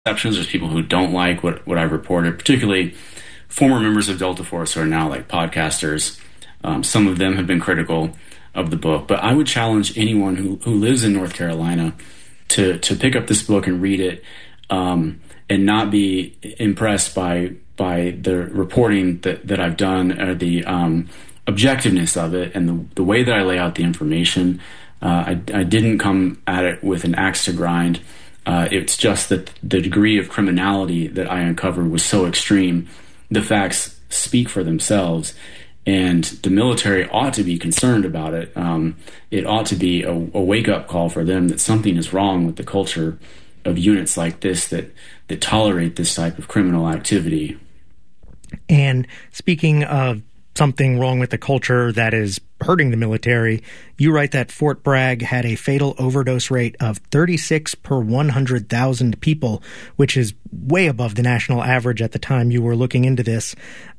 exceptions. There's people who don't like what I've reported, particularly former members of Delta Force who are now like podcasters. Some of them have been critical of the book, but I would challenge anyone who lives in North Carolina to pick up this book and read it, and not be impressed by the reporting that I've done, or the objectiveness of it, and the way that I lay out the information. I didn't come at it with an axe to grind. It's just that the degree of criminality that I uncovered was so extreme. The facts speak for themselves, and the military ought to be concerned about it. It ought to be a wake-up call for them that something is wrong with the culture of units like this that tolerate this type of criminal activity. And speaking of something wrong with the culture that is hurting the military, you write that Fort Bragg had a fatal overdose rate of 36 per 100,000 people, which is way above the national average at the time you were looking into this.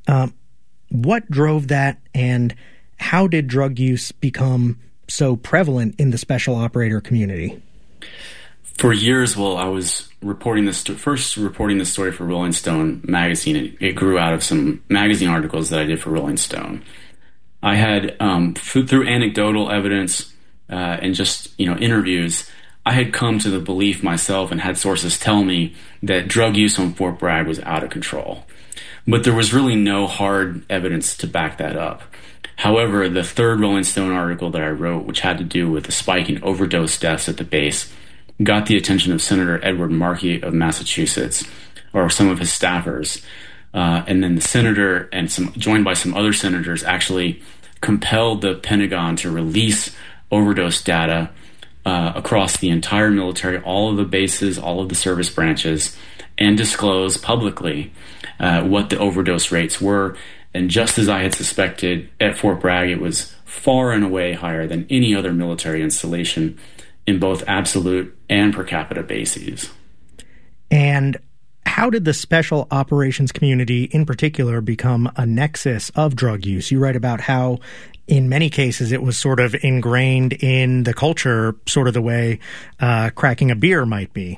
What drove that, and how did drug use become so prevalent in the special operator community? For years, while I was reporting this story for Rolling Stone magazine, it grew out of some magazine articles that I did for Rolling Stone. I had, through anecdotal evidence and just interviews, I had come to the belief myself, and had sources tell me, that drug use on Fort Bragg was out of control. But there was really no hard evidence to back that up. However, the third Rolling Stone article that I wrote, which had to do with the spike in overdose deaths at the base, got the attention of Senator Edward Markey of Massachusetts, or some of his staffers. And then the senator, and joined by some other senators, actually compelled the Pentagon to release overdose data across the entire military, all of the bases, all of the service branches, and disclose publicly what the overdose rates were. And just as I had suspected, at Fort Bragg, it was far and away higher than any other military installation in both absolute and per capita bases. And how did the special operations community in particular become a nexus of drug use? You write about how in many cases it was sort of ingrained in the culture, sort of the way cracking a beer might be.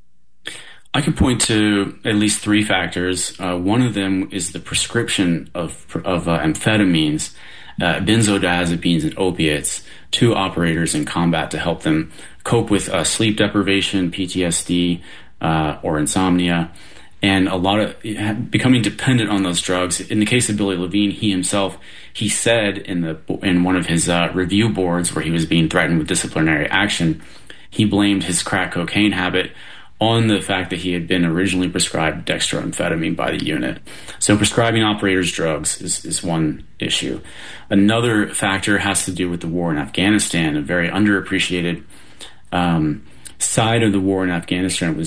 I can point to at least three factors. One of them is the prescription of amphetamines, benzodiazepines, and opiates to operators in combat to help them cope with sleep deprivation, PTSD, or insomnia, and a lot of becoming dependent on those drugs. In the case of Billy Levine, he said in one of his review boards where he was being threatened with disciplinary action, he blamed his crack cocaine habit on the fact that he had been originally prescribed dextroamphetamine by the unit. So prescribing operators drugs is one issue. Another factor has to do with the war in Afghanistan. A very underappreciated side of the war in Afghanistan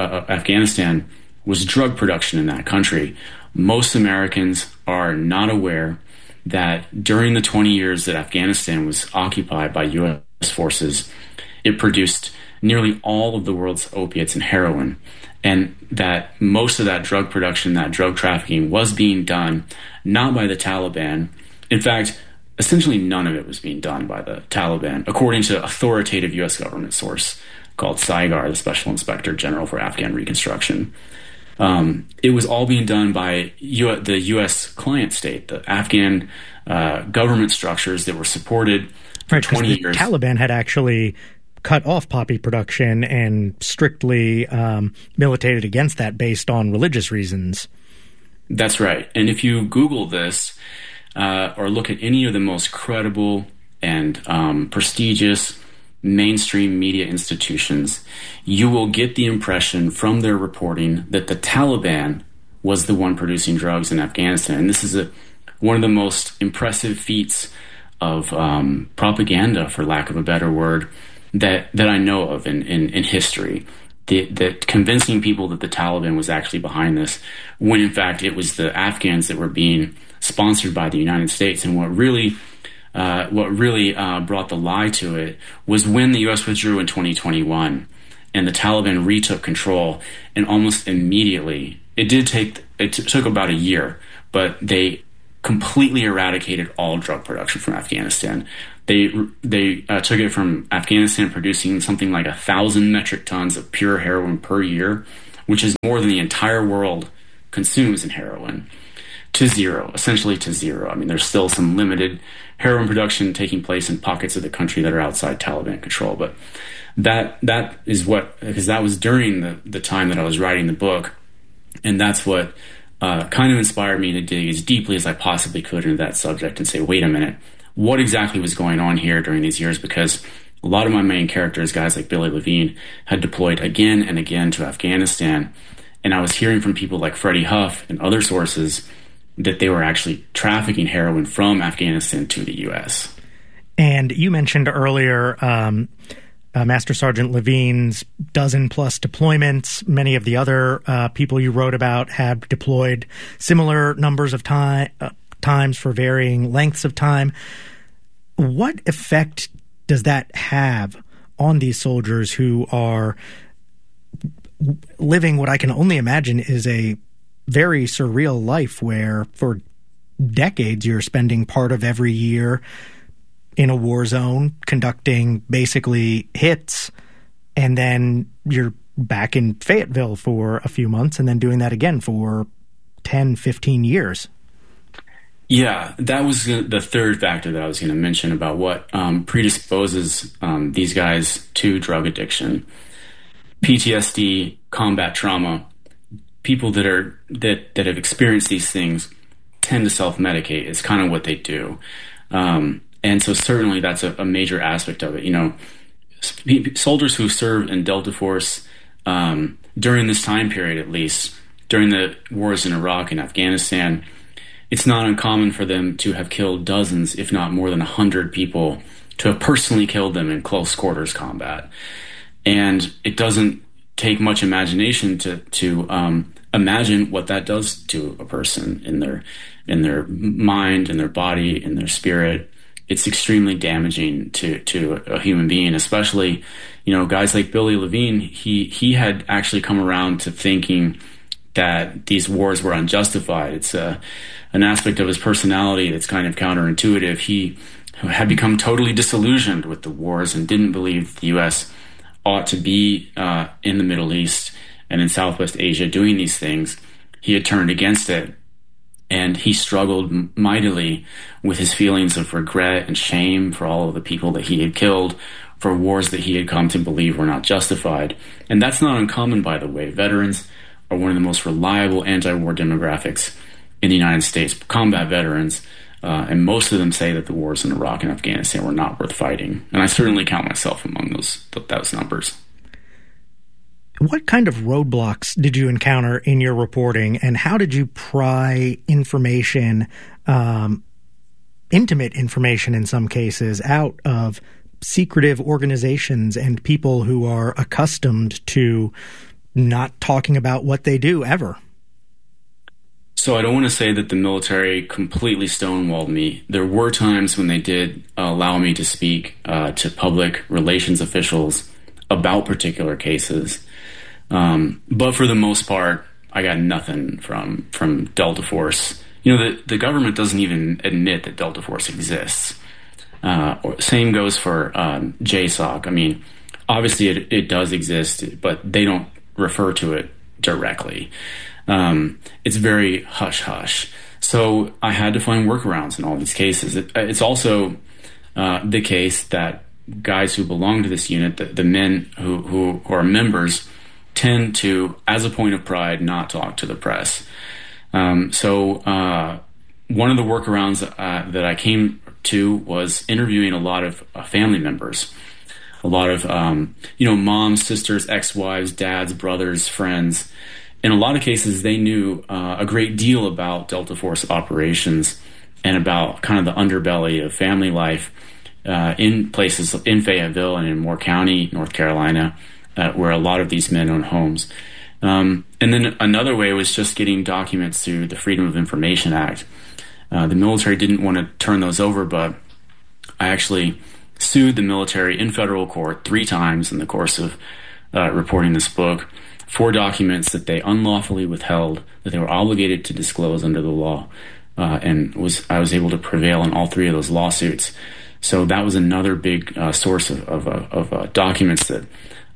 was drug production in that country. Most Americans are not aware that during the 20 years that Afghanistan was occupied by U.S. forces, it produced nearly all of the world's opiates and heroin, and that most of that drug production, that drug trafficking, was being done not by the Taliban. In fact, essentially none of it was being done by the Taliban, according to authoritative U.S. government source called SIGAR, the Special Inspector General for Afghan Reconstruction. It was all being done by the U.S. client state, the Afghan government structures that were supported for 20 years. The Taliban had actually cut off poppy production and strictly militated against that based on religious reasons. That's right. And if you Google this or look at any of the most credible and prestigious mainstream media institutions, you will get the impression from their reporting that the Taliban was the one producing drugs in Afghanistan. And this is one of the most impressive feats of propaganda, for lack of a better word, that I know of in history. That convincing people that the Taliban was actually behind this, when in fact it was the Afghans that were being sponsored by the United States. And what really brought the lie to it was when the U.S. withdrew in 2021 and the Taliban retook control, and almost immediately, it took about a year, but they completely eradicated all drug production from Afghanistan. They took it from Afghanistan producing something like 1,000 metric tons of pure heroin per year, which is more than the entire world consumes in heroin, to zero, essentially to zero. I mean, there's still some limited heroin production taking place in pockets of the country that are outside Taliban control, but that is what, because that was during the time that I was writing the book, and that's what kind of inspired me to dig as deeply as I possibly could into that subject and say, wait a minute, what exactly was going on here during these years? Because a lot of my main characters, guys like Billy Levine, had deployed again and again to Afghanistan, and I was hearing from people like Freddie Huff and other sources that they were actually trafficking heroin from Afghanistan to the U.S. And you mentioned earlier Master Sergeant Levine's dozen-plus deployments. Many of the other people you wrote about have deployed similar numbers of times for varying lengths of time. What effect does that have on these soldiers who are living what I can only imagine is a very surreal life where for decades you're spending part of every year in a war zone conducting basically hits, and then you're back in Fayetteville for a few months and then doing that again for 10, 15 years? Yeah, that was the third factor that I was going to mention about what predisposes these guys to drug addiction. PTSD, combat trauma. People that have experienced these things tend to self-medicate. It's kind of what they do. And so certainly that's a major aspect of it. You know, soldiers who served in Delta Force during this time period, at least, during the wars in Iraq and Afghanistan, it's not uncommon for them to have killed dozens, if not more than 100 people, to have personally killed them in close quarters combat. And it doesn't take much imagination to imagine what that does to a person in their mind, in their body, in their spirit. It's extremely damaging to a human being, especially, you know, guys like Billy Levine. He had actually come around to thinking that these wars were unjustified. It's an aspect of his personality that's kind of counterintuitive. He had become totally disillusioned with the wars and didn't believe the U.S. ought to be in the Middle East and in Southwest Asia doing these things. He had turned against it, and he struggled mightily with his feelings of regret and shame for all of the people that he had killed, for wars that he had come to believe were not justified. And that's not uncommon, by the way. Veterans are one of the most reliable anti-war demographics in the United States, combat veterans, and most of them say that the wars in Iraq and Afghanistan were not worth fighting. And I certainly count myself among those numbers. What kind of roadblocks did you encounter in your reporting, and how did you pry information, intimate information in some cases, out of secretive organizations and people who are accustomed to not talking about what they do ever? So I don't want to say that the military completely stonewalled me. There were times when they did allow me to speak to public relations officials about particular cases. But for the most part, I got nothing from Delta Force. You know, the government doesn't even admit that Delta Force exists. Same goes for JSOC. I mean, obviously it does exist, but they don't refer to it directly. It's very hush-hush. So I had to find workarounds in all these cases. It's also the case that guys who belong to this unit, the men who are members, tend to, as a point of pride, not talk to the press. So one of the workarounds that I came to was interviewing a lot of family members, a lot of moms, sisters, ex-wives, dads, brothers, friends. In a lot of cases, they knew a great deal about Delta Force operations and about kind of the underbelly of family life in places in Fayetteville and in Moore County, North Carolina, where a lot of these men own homes. And then another way was just getting documents through the Freedom of Information Act. The military didn't want to turn those over, but I actually sued the military in federal court 3 times in the course of reporting this book for documents that they unlawfully withheld, that they were obligated to disclose under the law, and I was able to prevail in all 3 of those lawsuits. So that was another big source of documents that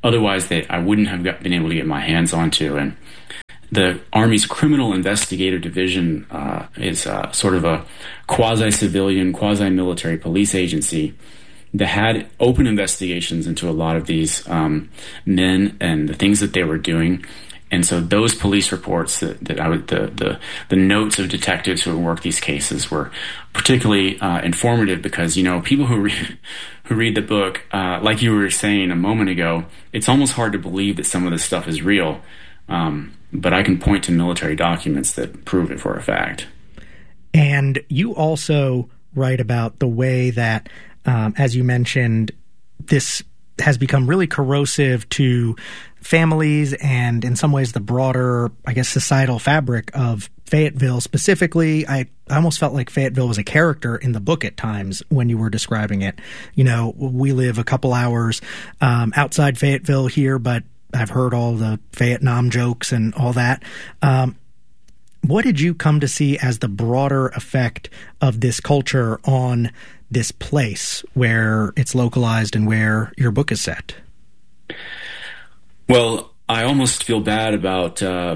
otherwise I wouldn't have been able to get my hands onto. And the Army's Criminal Investigative Division is sort of a quasi-civilian, quasi-military police agency that had open investigations into a lot of these men and the things that they were doing. And so those police reports the notes of detectives who worked these cases were particularly informative, because, people who read the book, like you were saying a moment ago, it's almost hard to believe that some of this stuff is real. But I can point to military documents that prove it for a fact. And you also write about the way that, as you mentioned, this has become really corrosive to families and in some ways the broader, societal fabric of Fayetteville. Specifically, I almost felt like Fayetteville was a character in the book at times when you were describing it. We live a couple hours outside Fayetteville here, but I've heard all the Vietnam jokes and all that. What did you come to see as the broader effect of this culture on this place where it's localized and where your book is set? Well, I almost feel bad about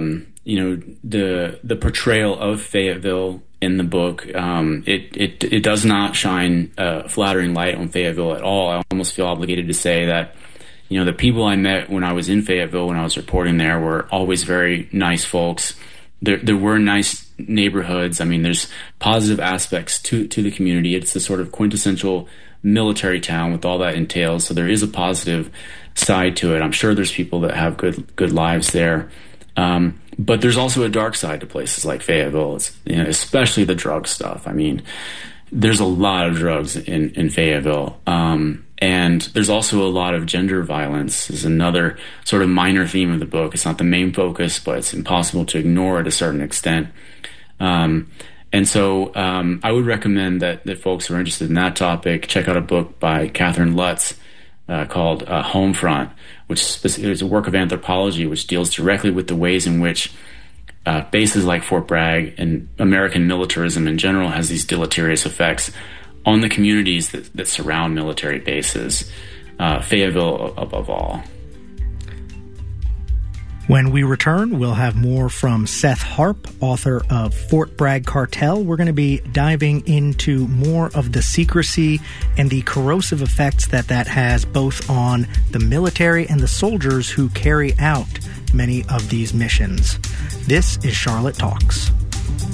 the portrayal of Fayetteville in the book. It does not shine a flattering light on Fayetteville at all. I almost feel obligated to say that the people I met when I was in Fayetteville, when I was reporting there, were always very nice folks. There were nice neighborhoods. I mean, there's positive aspects to the community. It's the sort of quintessential military town with all that entails. So there is a positive side to it. I'm sure there's people that have good lives there. But there's also a dark side to places like Fayetteville, especially the drug stuff. I mean, there's a lot of drugs in Fayetteville. And there's also a lot of gender violence is another sort of minor theme of the book. It's not the main focus, but it's impossible to ignore at a certain extent. And so I would recommend that folks who are interested in that topic check out a book by Catherine Lutz called Homefront, which is a work of anthropology which deals directly with the ways in which bases like Fort Bragg and American militarism in general has these deleterious effects on the communities that surround military bases, Fayetteville above all. When we return, we'll have more from Seth Harp, author of Fort Bragg Cartel. We're going to be diving into more of the secrecy and the corrosive effects that has both on the military and the soldiers who carry out many of these missions. This is Charlotte Talks.